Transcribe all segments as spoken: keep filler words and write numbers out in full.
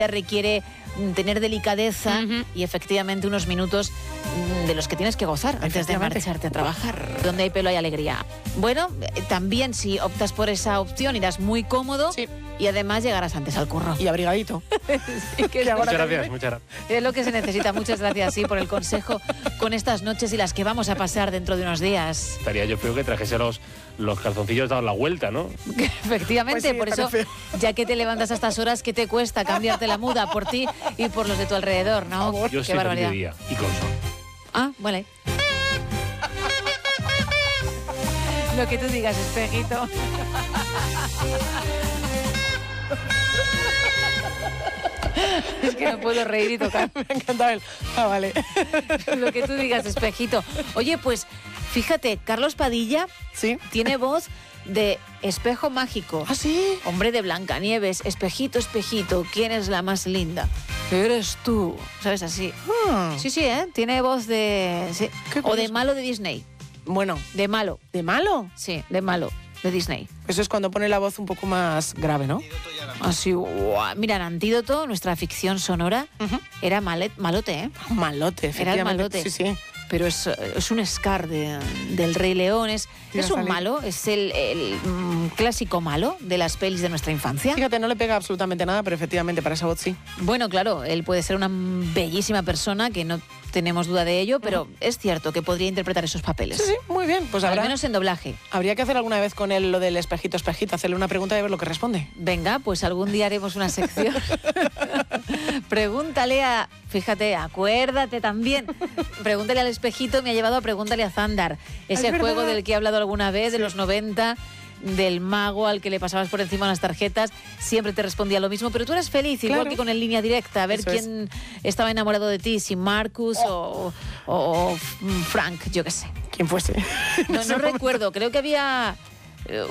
requiere tener delicadeza Uh-huh. y efectivamente unos minutos de los que tienes que gozar antes de marcharte a trabajar. Donde hay pelo hay alegría. Bueno, eh, también si optas por esa opción irás muy cómodo. Sí. Y además llegarás antes al curro. Y abrigadito. Sí, que es, Que ahora Muchas también- gracias, muchas gracias. es lo que se necesita. Muchas gracias, sí, por el consejo con estas noches y las que vamos a pasar dentro de unos días. Estaría yo feo que trajese los, los calzoncillos dados la vuelta, ¿no? Efectivamente, Pues sí, por estaría eso, feo. ya que te levantas a estas horas, ¿qué te cuesta cambiarte la muda por ti y por los de tu alrededor, no? Yo Qué sí barbaridad. de día y con sol. Ah, vale. Lo que tú digas, espejito. Es que no puedo reír y tocar. Me ha encantado el... Ah, vale. Lo que tú digas, espejito. Oye, pues, fíjate, Carlos Padilla ¿Sí? tiene voz de espejo mágico. ¿Ah, sí? Hombre de Blancanieves, espejito, espejito, ¿quién es la más linda? Eres tú, ¿sabes? Así. Ah. Sí, sí, ¿eh? Tiene voz de... sí. Qué O de curioso. malo de Disney. Bueno, De malo, ¿de malo? sí, de malo, de Disney. Eso es cuando pone la voz un poco más grave, ¿no? Así, guau. Mira, en Antídoto, nuestra ficción sonora, Ujú. era malet, malote, ¿eh? Malote, Era el efectivamente. malote. Sí, sí. Pero es, es un Scar de- del Rey León, es, Iba a es un salir. malo, es el, el, mm, clásico malo de las pelis de nuestra infancia. Fíjate, no le pega absolutamente nada, pero efectivamente para esa voz sí. Bueno, claro, él puede ser una bellísima persona, que no tenemos duda de ello, pero es cierto que podría interpretar esos papeles. Sí, sí, muy bien. Pues Al habrá, menos en doblaje. habría que hacer alguna vez con él lo del espejito, espejito, hacerle una pregunta y ver lo que responde. Venga, pues algún día haremos una sección. Pregúntale a... Fíjate, acuérdate también. Pregúntale al espejito, me ha llevado a Pregúntale a Zandar. Ese Es juego verdad. del que he hablado alguna vez, de los noventa, del mago al que le pasabas por encima las tarjetas, siempre te respondía lo mismo, pero tú eras feliz, igual Claro. que con el línea directa, a ver Eso es. quién estaba enamorado de ti, si Marcus o, o- o Frank, yo qué sé. ¿Quién fuese? No, no recuerdo, creo que había eh,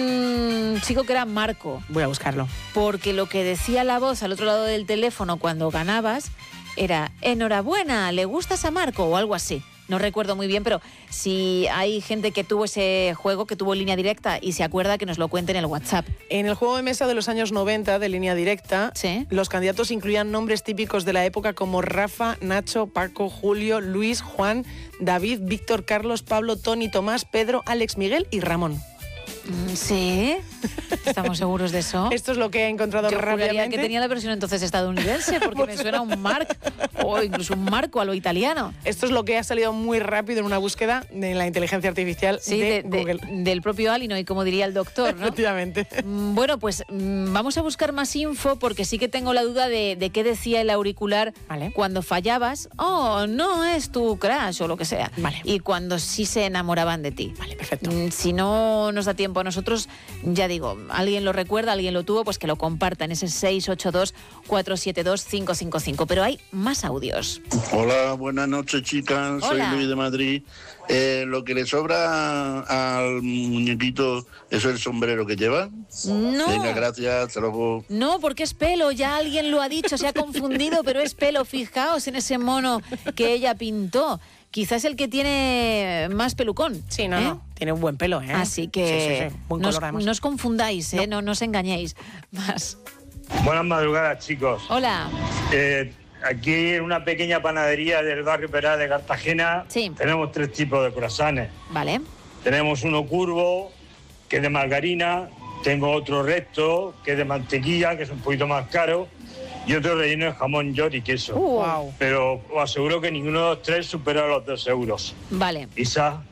un chico que era Marco, Voy a buscarlo. porque lo que decía la voz al otro lado del teléfono cuando ganabas era enhorabuena, ¿le gustas a Marco? O algo así. No recuerdo muy bien, pero si hay gente que tuvo ese juego, que tuvo línea directa y se acuerda, que nos lo cuente en el WhatsApp. En el juego de mesa de los años noventa, de línea directa, Sí. los candidatos incluían nombres típicos de la época como Rafa, Nacho, Paco, Julio, Luis, Juan, David, Víctor, Carlos, Pablo, Tony, Tomás, Pedro, Alex, Miguel y Ramón. Mm, ¿Sí? ¿Estamos seguros de eso? Esto es lo que he encontrado Yo juraría rápidamente. que tenía la versión entonces estadounidense, porque me suena un Mark o incluso un Marco a lo italiano. Esto es lo que ha salido muy rápido en una búsqueda de la inteligencia artificial Sí, de, de- de- Google. del propio Alinoy, como diría el doctor, ¿no? Efectivamente. Mm, Bueno, pues mm, vamos a buscar más info porque sí que tengo la duda de, de qué decía el auricular Vale. cuando fallabas. Oh, no es tu crush o lo que sea. Vale. Y cuando sí se enamoraban de ti. Vale, perfecto. Mm, Si no nos da tiempo a nosotros, ya digo, alguien lo recuerda, alguien lo tuvo, pues que lo comparta en ese seis ocho dos, cuatro siete dos, cinco cinco cinco. Pero hay más audios. Hola, buenas noches, chicas. Soy Hola. Luis de Madrid. Eh, lo que le sobra al muñequito es el sombrero que lleva. No. Venga, gracias. Hasta luego. No, porque es pelo, ya alguien lo ha dicho, se ha confundido, pero es pelo. Fijaos en ese mono que ella pintó. Quizás el que tiene más pelucón. Sí, no, ¿eh? no. Tiene un buen pelo, ¿eh? Así que Sí, sí, sí. Buen no, os, color, además. no os confundáis, ¿eh? no. no os engañéis. Más. Buenas madrugadas, chicos. Hola. Eh, aquí en una pequeña panadería del barrio Peral de Cartagena Sí. tenemos tres tipos de croissants. Vale. Tenemos uno curvo, que es de margarina, tengo otro recto, que es de mantequilla, que es un poquito más caro, y otro relleno de jamón york y queso. Uh, Guau. Pero os aseguro que ninguno de los tres supera los dos euros. Vale. Isa,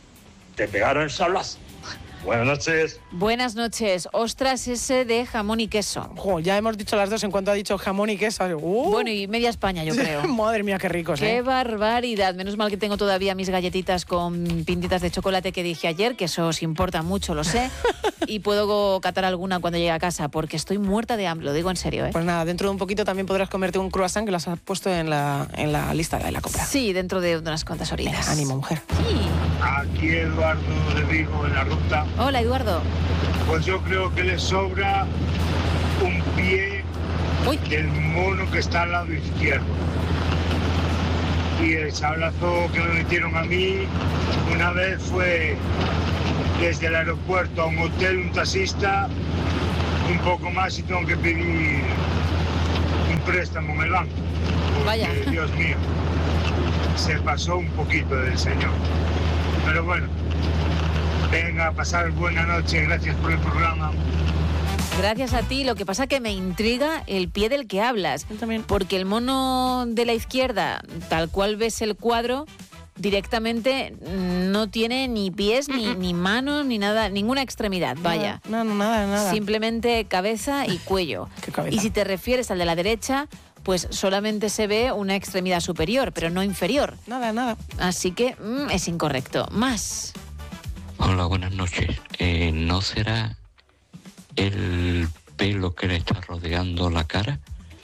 te pegaron el sablazo. Buenas noches. Buenas noches. Ostras, ese de jamón y queso. Jo, ya hemos dicho las dos en cuanto ha dicho jamón y queso. Uh. Bueno, y media España, yo creo. Madre mía, qué ricos, Qué ¿eh? barbaridad. Menos mal que tengo todavía mis galletitas con pintitas de chocolate que dije ayer, que eso os importa mucho, lo sé. Y puedo catar alguna cuando llegue a casa, porque estoy muerta de hambre, lo digo en serio, ¿eh? Pues nada, dentro de un poquito también podrás comerte un croissant que las has puesto en la, en la lista de la compra. Sí, dentro de unas cuantas horitas. Venga, ánimo, mujer. Sí. Aquí Eduardo de Vigo en la ruta, Hola, Eduardo. pues yo creo que le sobra un pie Uy, del mono que está al lado izquierdo. Y el sablazo que me metieron a mí una vez fue desde el aeropuerto a un hotel, un taxista, un poco más y tengo que pedir préstamo en el banco. Porque, Vaya. Dios mío, se pasó un poquito del señor. Pero bueno, venga, a pasar buena noche, gracias por el programa. Gracias a ti. Lo que pasa que me intriga el pie del que hablas. Yo también. Porque el mono de la izquierda, tal cual ves el cuadro, directamente no tiene ni pies, ni, ni manos, ni nada, ninguna extremidad, vaya. No, no, nada, nada. Simplemente cabeza y cuello. ¿Qué cabeza? Y si te refieres al de la derecha, pues solamente se ve una extremidad superior, pero no inferior. Nada, nada. Así que mm, es incorrecto. Más. Hola, buenas noches. Eh, ¿No será el pelo que le está rodeando la cara?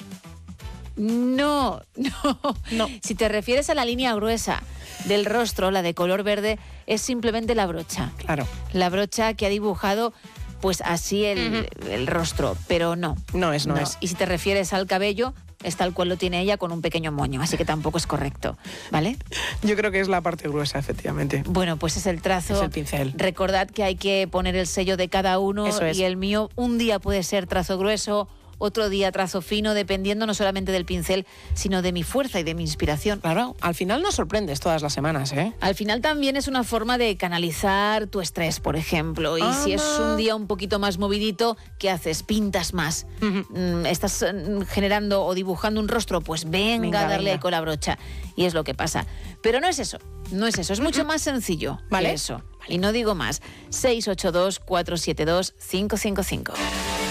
No, no, No. Si te refieres a la línea gruesa del rostro, la de color verde, es simplemente la brocha. Claro. La brocha que ha dibujado, pues así el, el rostro, pero no. No es, no es. Y si te refieres al cabello, es tal cual lo tiene ella con un pequeño moño, así que tampoco es correcto, ¿vale? Yo creo que es la parte gruesa, efectivamente. Bueno, pues es el trazo. Es el pincel. Recordad que hay que poner el sello de cada uno. Eso es. Y el mío un día puede ser trazo grueso, otro día trazo fino, dependiendo no solamente del pincel, sino de mi fuerza y de mi inspiración. Claro, al final nos sorprendes todas las semanas, ¿eh? Al final también es una forma de canalizar tu estrés, por ejemplo. Y Ah, si es no. un día un poquito más movidito, ¿qué haces? Pintas más. Mm, Estás mm, generando o dibujando un rostro, pues venga, Venga, a darle venga. con la brocha. Y es lo que pasa. Pero no es eso, no es eso. Es mucho más sencillo ¿Vale? que eso. Y no digo más. seis ocho dos, cuatro siete dos, cinco cinco cinco.